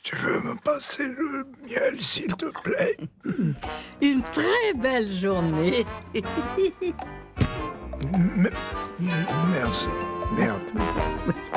Tu veux me passer le miel, s'il te plaît? Une très belle journée. Merci. Merde.